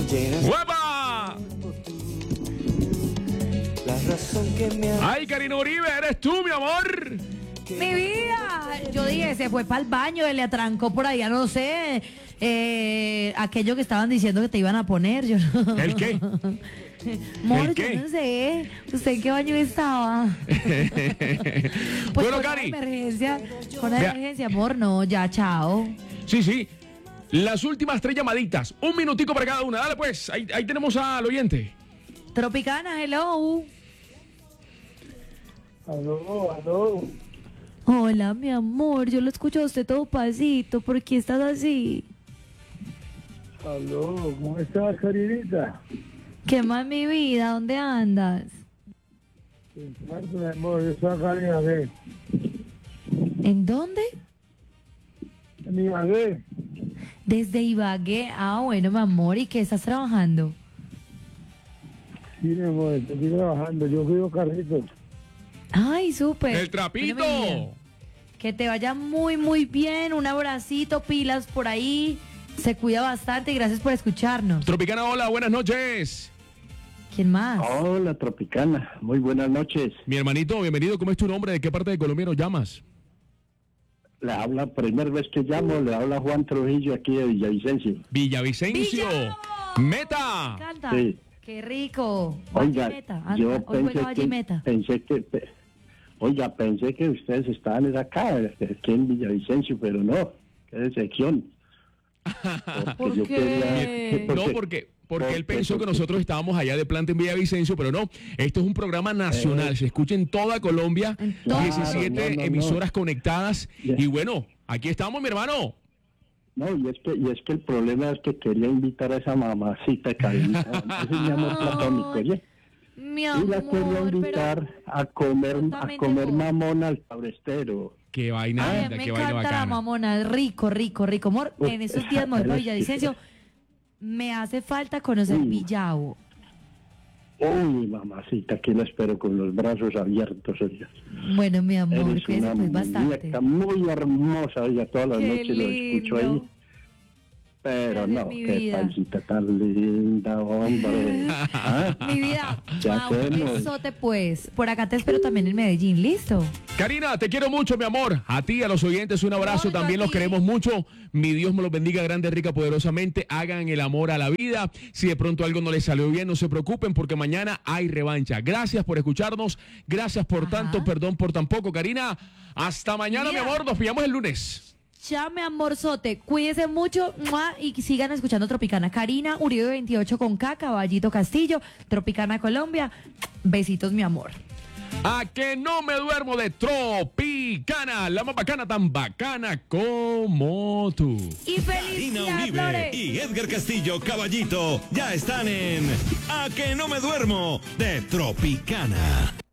¡Guapa! Ay, Karina Uribe, eres tú, mi amor. Mi vida, yo dije, se fue para el baño, le atrancó por allá, no sé, aquello que estaban diciendo que te iban a poner, yo no. ¿El qué? Mor, ¿El qué? yo no sé, ¿usted en qué baño estaba? Pues Bueno, con Cari. Con una Vea. emergencia, amor, no, ya, chao. Sí, sí. Las últimas 3 llamaditas. Un minutico para cada una. Dale, pues. Ahí tenemos al oyente. Tropicana, hello. Aló. Hola, mi amor, yo lo escucho a usted todo pasito, ¿por qué estás así? Aló, ¿cómo estás, Karinita? ¿Qué más, mi vida? ¿Dónde andas? Mi amor, yo soy acá en Ibagué. ¿En dónde? En Ibagué. Desde Ibagué. Ah, bueno, mi amor, ¿y qué estás trabajando? Sí, mi amor, estoy trabajando, yo cuido carritos. Ay, súper. ¡El trapito! Bueno, mi vida, que te vaya muy, muy bien. Un abracito, pilas por ahí. Se cuida bastante y gracias por escucharnos. Tropicana, hola, buenas noches. ¿Quién más? Hola, Tropicana. Muy buenas noches. Mi hermanito, bienvenido. ¿Cómo es tu nombre? ¿De qué parte de Colombia nos llamas? Le habla, primera vez que llamo, le habla Juan Trujillo aquí de Villavicencio. Villavicencio. ¡Villavo! ¡Meta! Me encanta. Sí. Qué rico. Oiga, Vallimeta. yo Hoy fue la pensé Vallimeta. pensé que ustedes estaban acá, aquí en Villavicencio, pero no. Qué decepción. ¿Por yo qué? No, porque él pensó que nosotros estábamos allá de planta en Villavicencio, pero no. Esto es un programa nacional. Se escucha en toda Colombia. En toda- 17 No. emisoras conectadas. Ya. Y bueno, aquí estamos, mi hermano. No, y es que el problema es que quería invitar a esa mamacita Karinita. Ese es mi amor platónico, ¿oye? Mi Y amor, la quería invitar a comer Totalmente no. mamona al cabrestero. Qué vaina, Ay, linda, me qué vaina encanta la bacana. mamona, rico. Amor, Uf, en esos días me voy para Villavicencio. Me hace falta conocer Villavo. Uy, mamacita, aquí la espero con los brazos abiertos, oiga. Bueno, mi amor, Eres cuídese una pues bastante. muñeca muy hermosa, oiga, todas las Qué noches lo escucho lindo. ahí. Pero Gracias, no, mi qué vida. pancita tan linda, hombre. ¿Ah? Mi vida, Ya un hacemos. besote pues. Por acá te espero también en Medellín, ¿listo? Karina, te quiero mucho, mi amor. A ti, a los oyentes, un abrazo. No, yo También a los ti. queremos mucho. Mi Dios me los bendiga grande, rica, poderosamente. Hagan el amor a la vida. Si de pronto algo no les salió bien, no se preocupen porque mañana hay revancha. Gracias por escucharnos. Gracias por Ajá. tanto, perdón por tan poco, Karina. Hasta mañana, Mira. mi amor. Nos pillamos el lunes. Ya, mi amorzote, cuídense mucho ¡mua! Y sigan escuchando Tropicana. Karina Uribe 28 con K, Caballito Castillo, Tropicana Colombia. Besitos, mi amor. A que no me duermo de Tropicana, la más bacana, tan bacana como tú. Y Karina felicidades, Uribe Flores. y Edgar Castillo, Caballito, ya están en A que no me duermo de Tropicana.